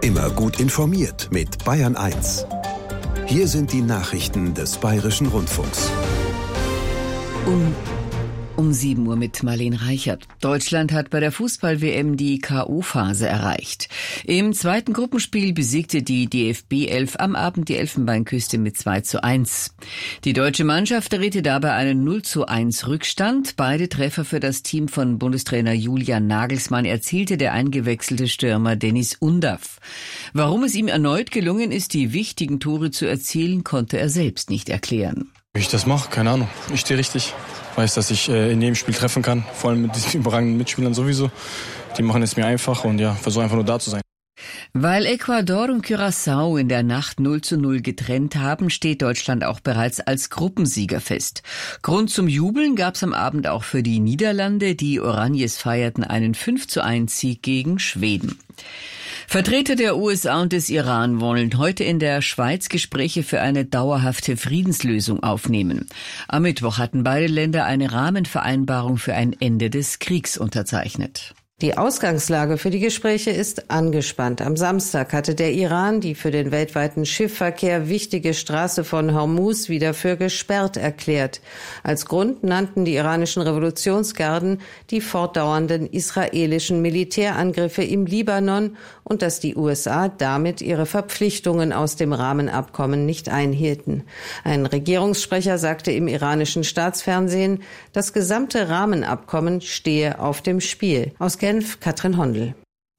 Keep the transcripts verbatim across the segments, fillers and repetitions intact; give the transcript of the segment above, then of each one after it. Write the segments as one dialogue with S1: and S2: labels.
S1: Immer gut informiert mit Bayern eins. Hier sind die Nachrichten des Bayerischen Rundfunks.
S2: Um, um sieben Uhr mit Marlene Reichert. Deutschland hat bei der Fußball-W M die K O-Phase erreicht. Im zweiten Gruppenspiel besiegte die D F B elf am Abend die Elfenbeinküste mit zwei zu eins. Die deutsche Mannschaft drehte dabei einen null zu eins Rückstand. Beide Treffer für das Team von Bundestrainer Julian Nagelsmann erzielte der eingewechselte Stürmer Deniz Undav. Warum es ihm erneut gelungen ist, die wichtigen Tore zu erzielen, konnte er selbst nicht erklären.
S3: Wie ich das mache, keine Ahnung. Ich stehe richtig. Weiß, dass ich äh, in jedem Spiel treffen kann, vor allem mit diesen überragenden Mitspielern sowieso. Die machen es mir einfach und ja, versuche einfach nur da zu sein.
S2: Weil Ecuador und Curaçao in der Nacht null zu null getrennt haben, steht Deutschland auch bereits als Gruppensieger fest. Grund zum Jubeln gab's am Abend auch für die Niederlande. Die Oranjes feierten einen fünf zu eins Sieg gegen Schweden. Vertreter der U S A und des Iran wollen heute in der Schweiz Gespräche für eine dauerhafte Friedenslösung aufnehmen. Am Mittwoch hatten beide Länder eine Rahmenvereinbarung für ein Ende des Kriegs unterzeichnet.
S4: Die Ausgangslage für die Gespräche ist angespannt. Am Samstag hatte der Iran die für den weltweiten Schiffverkehr wichtige Straße von Hormuz wieder für gesperrt erklärt. Als Grund nannten die iranischen Revolutionsgarden die fortdauernden israelischen Militärangriffe im Libanon und dass die U S A damit ihre Verpflichtungen aus dem Rahmenabkommen nicht einhielten. Ein Regierungssprecher sagte im iranischen Staatsfernsehen, das gesamte Rahmenabkommen stehe auf dem Spiel. Aus Genf, Katrin Hondel.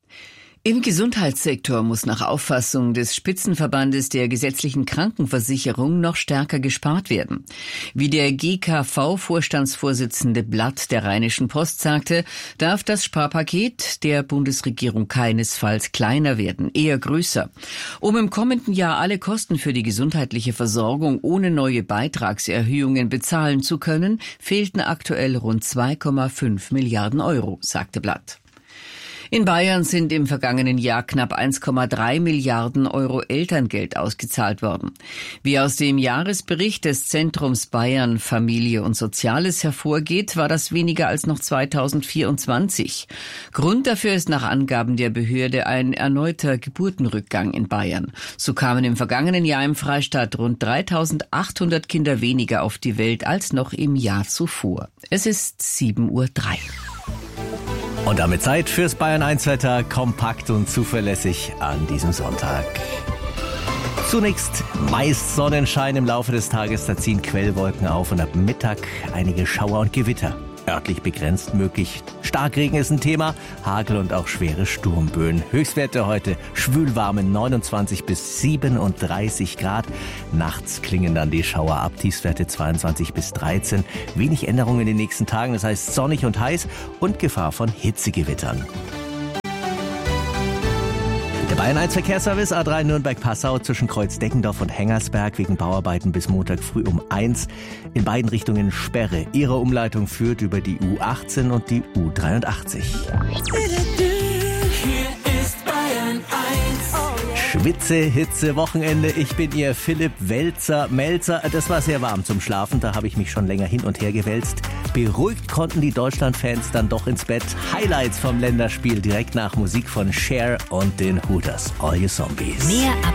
S2: Im Gesundheitssektor muss nach Auffassung des Spitzenverbandes der gesetzlichen Krankenversicherung noch stärker gespart werden. Wie der G K V-Vorstandsvorsitzende Blatt der Rheinischen Post sagte, darf das Sparpaket der Bundesregierung keinesfalls kleiner werden, eher größer. Um im kommenden Jahr alle Kosten für die gesundheitliche Versorgung ohne neue Beitragserhöhungen bezahlen zu können, fehlten aktuell rund zwei Komma fünf Milliarden Euro, sagte Blatt. In Bayern sind im vergangenen Jahr knapp eins Komma drei Milliarden Euro Elterngeld ausgezahlt worden. Wie aus dem Jahresbericht des Zentrums Bayern Familie und Soziales hervorgeht, war das weniger als noch zweitausendvierundzwanzig. Grund dafür ist nach Angaben der Behörde ein erneuter Geburtenrückgang in Bayern. So kamen im vergangenen Jahr im Freistaat rund dreitausendachthundert Kinder weniger auf die Welt als noch im Jahr zuvor. Es ist sieben Uhr drei.
S5: Und damit Zeit fürs Bayern eins Wetter, kompakt und zuverlässig an diesem Sonntag. Zunächst meist Sonnenschein im Laufe des Tages, da ziehen Quellwolken auf und ab Mittag einige Schauer und Gewitter. Örtlich begrenzt möglich. Starkregen ist ein Thema, Hagel und auch schwere Sturmböen. Höchstwerte heute schwülwarme neunundzwanzig bis siebenunddreißig Grad. Nachts klingen dann die Schauer ab, Tiefstwerte zweiundzwanzig bis dreizehn. Wenig Änderungen in den nächsten Tagen, das heißt sonnig und heiß und Gefahr von Hitzegewittern. Der Bayern eins Verkehrsservice A drei Nürnberg-Passau zwischen Kreuz-Deckendorf und Hengersberg wegen Bauarbeiten bis Montag früh um eins. In beiden Richtungen Sperre. Ihre Umleitung führt über die U achtzehn und die U dreiundachtzig.
S6: Hier ist Bayern eins.
S5: Schwitze, Hitze, Wochenende. Ich bin Ihr Philipp Welzer, Melzer. Das war sehr warm zum Schlafen. Da habe ich mich schon länger hin und her gewälzt. Beruhigt konnten die Deutschland-Fans dann doch ins Bett. Highlights vom Länderspiel direkt nach Musik von Cher und den Hooters. All You Zombies.
S7: Mehr ab